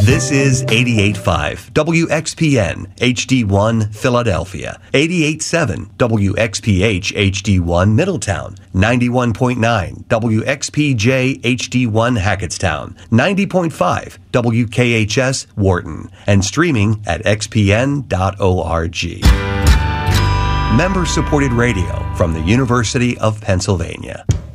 This is 88.5 WXPN HD1 Philadelphia, 88.7 WXPH HD1 Middletown, 91.9 WXPJ HD1 Hackettstown, 90.5 WKHS Wharton, and streaming at xpn.org. Member-supported radio from the University of Pennsylvania.